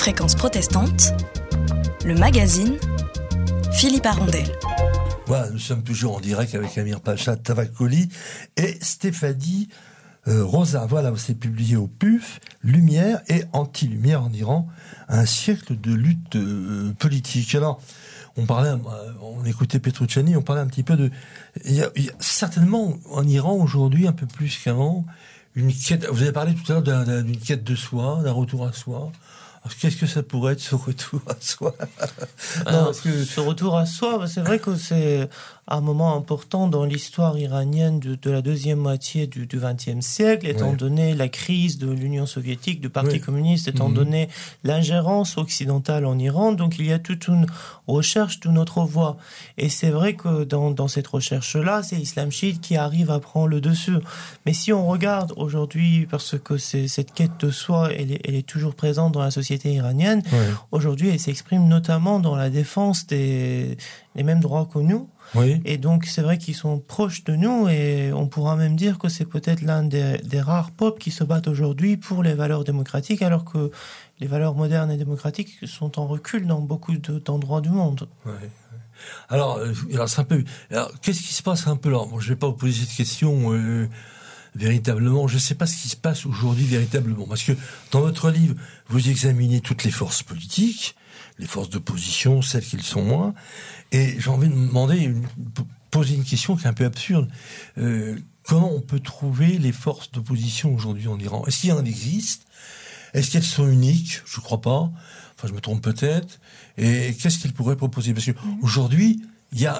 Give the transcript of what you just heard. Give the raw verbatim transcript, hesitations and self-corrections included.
Fréquence protestante, le magazine Philippe Arondel. Voilà, nous sommes toujours en direct avec Amir Pacha Tavakkoli et Stéphanie euh, Rosa. Voilà, c'est publié au P U F, Lumière et Anti-Lumière en Iran, un siècle de lutte euh, politique. Alors, on parlait, on écoutait Petrucciani, on parlait un petit peu de... Il y a, il y a certainement en Iran aujourd'hui, un peu plus qu'avant, une quête... Vous avez parlé tout à l'heure d'un, d'une quête de soi, d'un retour à soi. Alors, qu'est-ce que ça pourrait être, ce retour à soi? Alors, non, parce que... Ce retour à soi, c'est vrai que c'est un moment important dans l'histoire iranienne de, de la deuxième moitié du vingtième siècle, étant ouais. donné la crise de l'Union soviétique, du Parti ouais. communiste, étant mmh. donné l'ingérence occidentale en Iran. Donc, il y a toute une recherche d'une autre voie. Et c'est vrai que dans, dans cette recherche-là, c'est l'islam chiite qui arrive à prendre le dessus. Mais si on regarde aujourd'hui, parce que c'est, cette quête de soi, elle est, elle est toujours présente dans la société iranienne, ouais. aujourd'hui, elle s'exprime notamment dans la défense des les mêmes droits que nous. Oui. Et donc, c'est vrai qu'ils sont proches de nous et on pourra même dire que c'est peut-être l'un des, des rares peuples qui se battent aujourd'hui pour les valeurs démocratiques, alors que les valeurs modernes et démocratiques sont en recul dans beaucoup de, d'endroits du monde. Oui. Alors, euh, alors, c'est un peu... alors, qu'est-ce qui se passe un peu là? Bon, je ne vais pas vous poser cette question euh, véritablement. Je ne sais pas ce qui se passe aujourd'hui véritablement. Parce que dans votre livre, vous examinez toutes les forces politiques, les forces d'opposition, celles qui le sont moins. Et j'ai envie de me demander, poser une question qui est un peu absurde. Euh, comment on peut trouver les forces d'opposition aujourd'hui en Iran? Est-ce qu'il y en existe? Est-ce qu'elles sont uniques? Je ne crois pas. Enfin, je me trompe peut-être. Et qu'est-ce qu'elles pourraient proposer? Parce qu'aujourd'hui, il y a